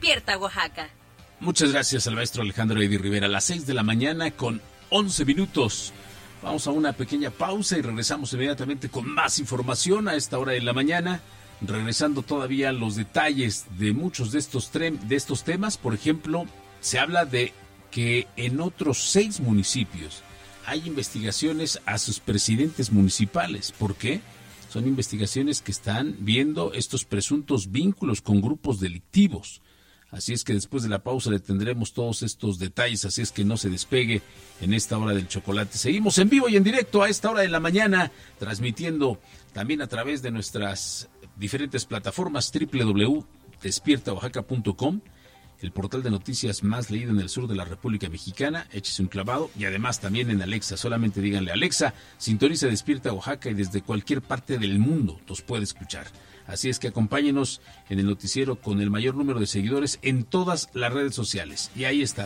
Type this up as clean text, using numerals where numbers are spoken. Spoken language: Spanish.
Despierta Oaxaca. Muchas gracias al maestro Alejandro Eddy Rivera. A las 6 de la mañana con 11 minutos. Vamos a una pequeña pausa y regresamos inmediatamente con más información a esta hora de la mañana. Regresando todavía a los detalles de muchos de estos temas. Por ejemplo, se habla de que en otros 6 municipios hay investigaciones a sus presidentes municipales. ¿Por qué? Son investigaciones que están viendo estos presuntos vínculos con grupos delictivos. Así es que después de la pausa le tendremos todos estos detalles, así es que no se despegue en esta hora del chocolate. Seguimos en vivo y en directo a esta hora de la mañana, transmitiendo también a través de nuestras diferentes plataformas www.despiertaoaxaca.com, el portal de noticias más leído en el sur de la República Mexicana. Échese un clavado, y además también en Alexa. Solamente díganle: Alexa, sintoniza Despierta Oaxaca, y desde cualquier parte del mundo nos puede escuchar. Así es que acompáñenos en el noticiero con el mayor número de seguidores en todas las redes sociales. Y ahí está.